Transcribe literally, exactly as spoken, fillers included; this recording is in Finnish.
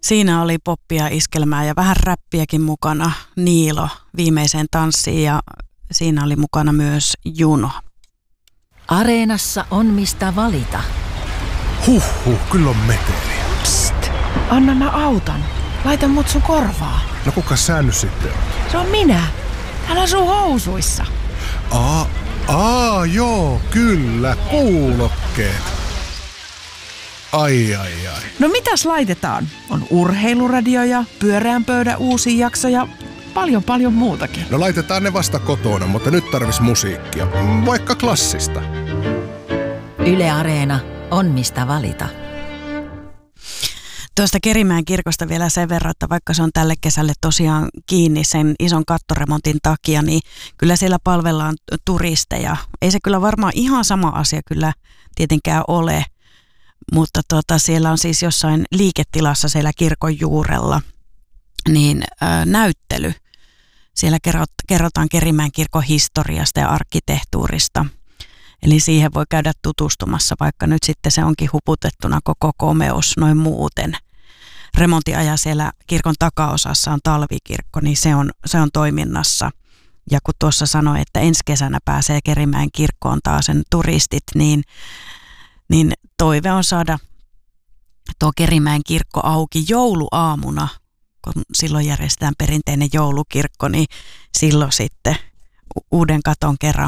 Siinä oli poppia, iskelmää ja vähän räppiäkin mukana. Niilo viimeiseen tanssiin ja siinä oli mukana myös Juno. Areenassa on mistä valita. Huhhuh, kyllä on meteliä. Psst, anna mä autan. Laita mut sun korvaa. No kuka sä nyt sitten on? Se on minä. Täällä sun housuissa. Aa, aa, joo, kyllä, kuulokkeet. Ai, ai, ai. No mitäs laitetaan? On urheiluradio ja pyöreän pöydän uusi jakso ja paljon paljon muutakin. No laitetaan ne vasta kotona, mutta nyt tarvis musiikkia. Vaikka klassista. Yle Areena on mistä valita. Tuosta Kerimäen kirkosta vielä sen verran, että vaikka se on tälle kesälle tosiaan kiinni sen ison kattoremontin takia, niin kyllä siellä palvellaan turisteja. Ei se kyllä varmaan ihan sama asia kyllä tietenkään ole, mutta tota, siellä on siis jossain liiketilassa siellä kirkon juurella niin ää, näyttely. Siellä kerrot, kerrotaan Kerimäen kirkon historiasta ja arkkitehtuurista. Eli siihen voi käydä tutustumassa, vaikka nyt sitten se onkin huputettuna koko komeus noin muuten. Remontiajan siellä kirkon takaosassa on talvikirkko, niin se on, se on toiminnassa. Ja kun tuossa sanoi, että ensi kesänä pääsee Kerimäen kirkkoon taas sen turistit, niin, niin toive on saada tuo Kerimäen kirkko auki jouluaamuna, kun silloin järjestetään perinteinen joulukirkko, niin silloin sitten uuden katon kerran